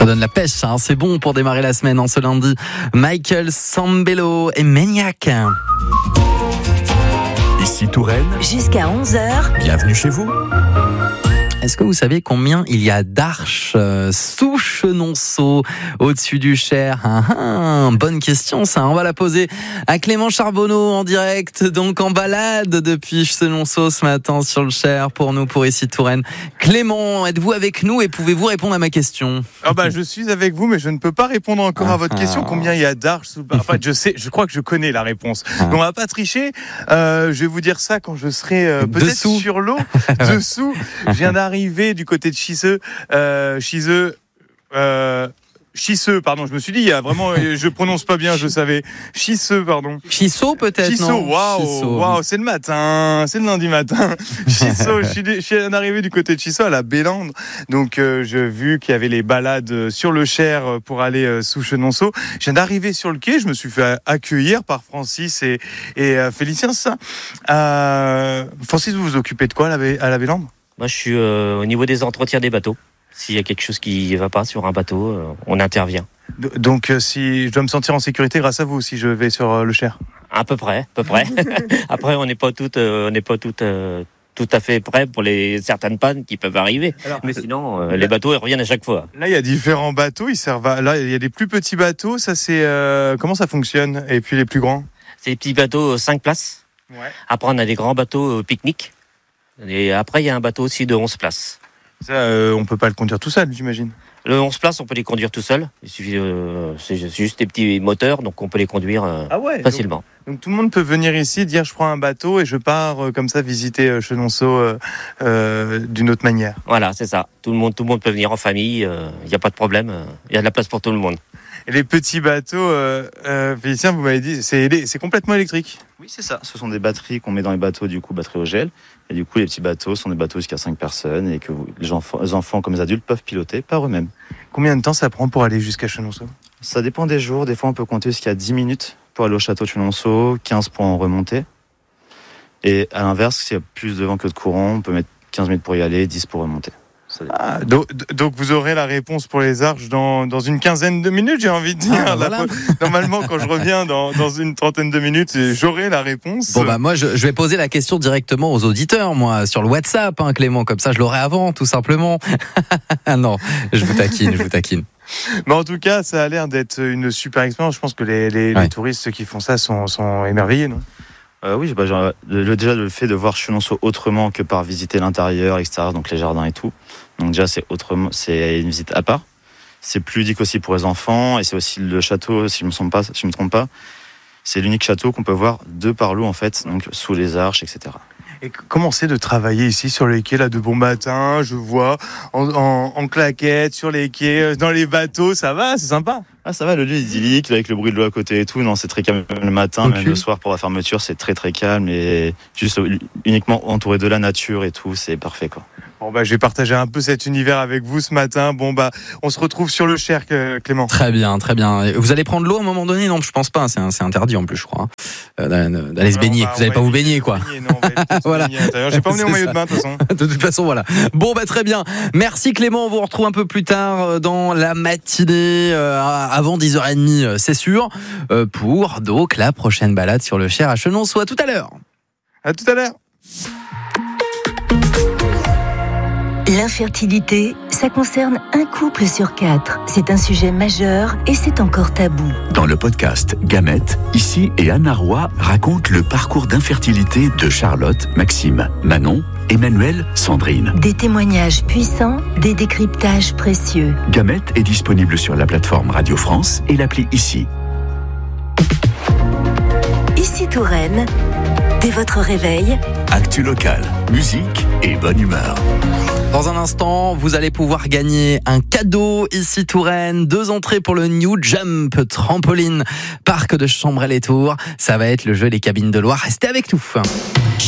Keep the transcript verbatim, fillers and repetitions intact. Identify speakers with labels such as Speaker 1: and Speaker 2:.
Speaker 1: Ça donne la pêche, hein. C'est bon pour démarrer la semaine en ce lundi. Michael Sambello et Maniac.
Speaker 2: Ici Touraine.
Speaker 3: Jusqu'à onze heures.
Speaker 2: Bienvenue chez vous.
Speaker 1: Est-ce que vous savez combien il y a d'arches euh, sous Chenonceau, au-dessus du Cher? ah, ah, Bonne question, ça. On va la poser à Clément Charbonneau en direct, donc en balade depuis Chenonceau ce matin sur le Cher pour nous, pour Ici Touraine. Clément, êtes-vous avec nous et pouvez-vous répondre à ma question?
Speaker 4: Ah bah, je suis avec vous, mais je ne peux pas répondre encore à votre question. Combien il y a d'arches sous... En fait, je sais, je crois que je connais la réponse.
Speaker 1: Ah.
Speaker 4: Mais on va pas tricher. Euh, je vais vous dire ça quand je serai euh, peut-être
Speaker 1: Dessous.
Speaker 4: sur l'eau, dessous. Je viens d'arriver du côté de Chisseux, euh, Chisseux, euh, Chisseux, pardon. Je me suis dit, il y a vraiment, je prononce pas bien, je savais. Chisseux, pardon.
Speaker 1: Chissot peut-être,
Speaker 4: Chissot,
Speaker 1: non
Speaker 4: waouh,
Speaker 1: Chissot.
Speaker 4: waouh, c'est le matin, c'est le lundi matin. Chissot, je suis, je suis arrivé du côté de Chissot à la Bélande, donc euh, j'ai vu qu'il y avait les balades sur le Cher pour aller euh, sous Chenonceau. Je viens d'arriver sur le quai, je me suis fait accueillir par Francis et, et euh, Félicien, c'est ça. Euh, Francis, vous vous occupez de quoi à la, à la Bélande?
Speaker 5: Moi, je suis euh, au niveau des entretiens des bateaux. S'il y a quelque chose qui ne va pas sur un bateau, euh, on intervient.
Speaker 4: Donc, euh, si je dois me sentir en sécurité grâce à vous, si je vais sur euh, le Cher.
Speaker 5: À peu près, à peu près. Après, on n'est pas toutes, euh, on n'est pas toutes, euh, tout à fait prêts pour les certaines pannes qui peuvent arriver. Alors, mais sinon, euh, les bateaux ils reviennent à chaque fois.
Speaker 4: Là, il y a différents bateaux. Ils servent à... Là, il y a des plus petits bateaux. Ça, c'est euh... comment ça fonctionne? Et puis les plus grands?
Speaker 5: C'est des petits bateaux cinq places.
Speaker 4: Ouais.
Speaker 5: Après, on a des grands bateaux euh, pique-nique. Et après, il y a un bateau aussi de onze places.
Speaker 4: Ça, euh, on peut pas le conduire tout seul, j'imagine.
Speaker 5: Le onze places, on peut les conduire tout seul. Il suffit, euh, c'est juste des petits moteurs, donc on peut les conduire euh,
Speaker 4: Ah ouais,
Speaker 5: facilement.
Speaker 4: Donc, donc tout le monde peut venir ici, dire je prends un bateau et je pars euh, comme ça visiter euh, Chenonceau euh, euh, d'une autre manière.
Speaker 5: Voilà, c'est ça. Tout le monde, tout le monde peut venir en famille. Il euh, n'y a pas de problème. Il euh, y a de la place pour tout le monde.
Speaker 4: Et les petits bateaux, euh, euh, Félicien, vous m'avez dit, c'est, c'est complètement électrique.
Speaker 6: Oui, c'est ça. Ce sont des batteries qu'on met dans les bateaux, du coup, batteries au gel. Et du coup, les petits bateaux sont des bateaux jusqu'à cinq personnes et que vous, les, enfants, les enfants comme les adultes peuvent piloter par eux-mêmes.
Speaker 4: Combien de temps ça prend pour aller jusqu'à Chenonceau?
Speaker 6: Ça dépend des jours. Des fois, on peut compter jusqu'à dix minutes pour aller au château de Chenonceau, quinze pour en remonter. Et à l'inverse, s'il y a plus de vent que de courant, on peut mettre quinze minutes pour y aller, dix pour remonter.
Speaker 4: Ah, donc, donc vous aurez la réponse pour les arches dans, dans une quinzaine de minutes, j'ai envie de dire.
Speaker 1: Ah, voilà.
Speaker 4: La, normalement, quand je reviens dans, dans une trentaine de minutes, j'aurai la réponse.
Speaker 1: Bon bah moi je, je vais poser la question directement aux auditeurs, moi, sur le WhatsApp, hein, Clément, comme ça je l'aurai avant, tout simplement. Non, je vous taquine, je vous taquine.
Speaker 4: Mais en tout cas, ça a l'air d'être une super expérience. Je pense que les, les,
Speaker 1: Ouais.
Speaker 4: les touristes ceux qui font ça sont, sont émerveillés, non?
Speaker 6: Euh, oui, bah, genre, le, déjà le fait de voir Chenonceau autrement que par visiter l'intérieur, l'extérieur, donc les jardins et tout. Donc déjà c'est autrement, c'est une visite à part. C'est plus ludique aussi pour les enfants et c'est aussi le château, si je me trompe pas, si je me trompe pas, c'est l'unique château qu'on peut voir de par l'eau en fait, donc sous les arches, et cetera.
Speaker 4: Et comment c'est de travailler ici sur les quais là de bon matin? Je vois en, en, en claquette sur les quais, dans les bateaux, ça va, c'est sympa.
Speaker 6: Ah ça va, le lieu est idyllique avec le bruit de l'eau à côté et tout. Non, c'est très calme le matin,
Speaker 4: Ok.
Speaker 6: même le soir pour la fermeture, c'est très très calme et juste uniquement entouré de la nature et tout, c'est parfait quoi.
Speaker 4: Bon bah je vais partager un peu cet univers avec vous ce matin. Bon bah on se retrouve sur le Cher, Clément.
Speaker 1: Très bien, très bien. Vous allez prendre l'eau à un moment donné? Non, je pense pas, c'est, un, c'est interdit en plus, je crois, hein, euh, d'aller, d'aller se baigner.
Speaker 4: On va-
Speaker 1: Vous allez
Speaker 4: on
Speaker 1: pas
Speaker 4: va
Speaker 1: vous
Speaker 4: éviter
Speaker 1: baigner,
Speaker 4: de
Speaker 1: quoi.
Speaker 4: se baigner, non, on va éviter de se
Speaker 1: Voilà.
Speaker 4: baigner à l'intérieur. J'ai pas emmené mon
Speaker 1: C'est
Speaker 4: maillot
Speaker 1: ça.
Speaker 4: de bain de toute façon.
Speaker 1: De toute façon, voilà. Bon, bah très bien. Merci Clément. On vous retrouve un peu plus tard dans la matinée, euh, avant dix heures trente, c'est sûr, euh, pour donc la prochaine balade sur le Cher à Chenonceau. À tout à l'heure.
Speaker 4: À tout à l'heure.
Speaker 3: L'infertilité, ça concerne un couple sur quatre. C'est un sujet majeur et c'est encore tabou.
Speaker 2: Dans le podcast Gamète, ici et Anna Roy raconte le parcours d'infertilité de Charlotte, Maxime, Manon, Emmanuel, Sandrine.
Speaker 3: Des témoignages puissants, des décryptages précieux.
Speaker 2: Gamète est disponible sur la plateforme Radio France et l'appli Ici.
Speaker 3: Ici Touraine, dès votre réveil,
Speaker 2: Actu local, musique et bonne humeur.
Speaker 1: Dans un instant, vous allez pouvoir gagner un cadeau ici Touraine, deux entrées pour le New Jump Trampoline Parc de Chambray-les-Tours. Ça va être le jeu Les Cabines de Loire. Restez avec nous.